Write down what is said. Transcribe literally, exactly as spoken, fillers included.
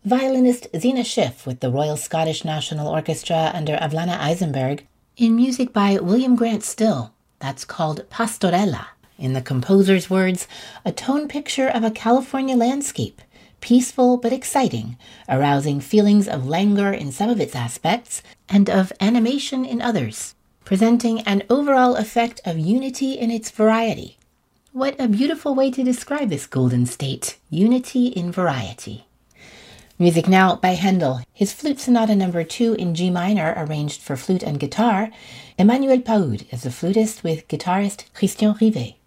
violinist Zena Schiff with the Royal Scottish National Orchestra under Avlana Eisenberg, in music by William Grant Still. That's called Pastorella. In the composer's words, a tone picture of a California landscape, peaceful but exciting, arousing feelings of languor in some of its aspects and of animation in others, presenting an overall effect of unity in its variety. What a beautiful way to describe this golden state, unity in variety. Music now by Handel, his Flute Sonata number two in G minor arranged for flute and guitar. Emmanuel Paoud is the flutist with guitarist Christian Rivet.